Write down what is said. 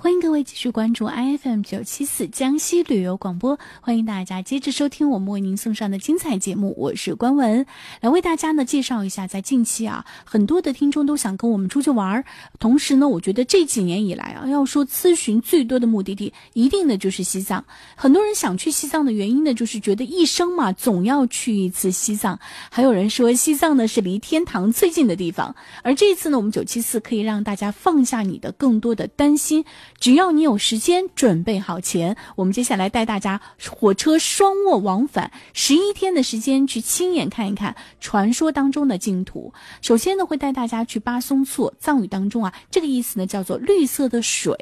欢迎各位继续关注 IFM974 江西旅游广播，欢迎大家接着收听我们为您送上的精彩节目，我是关文。来为大家呢介绍一下，在近期很多的听众都想跟我们出去玩，同时呢我觉得这几年以来要说咨询最多的目的地一定的就是西藏。很多人想去西藏的原因呢，就是觉得一生嘛总要去一次西藏，还有人说西藏呢是离天堂最近的地方。而这一次呢，我们974可以让大家放下你的更多的担心，只要你有时间，准备好钱，我们接下来带大家火车双卧往返11天的时间，去亲眼看一看传说当中的净土。首先呢，会带大家去巴松措，藏语当中这个意思呢叫做绿色的水。